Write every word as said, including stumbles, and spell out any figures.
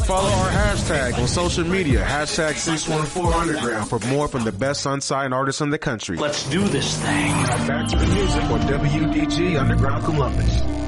follow our hashtag on social media, hashtag six one four underground for more from the best unsigned artists in the country. Let's do this thing. Now back to the music on W D G Underground Columbus.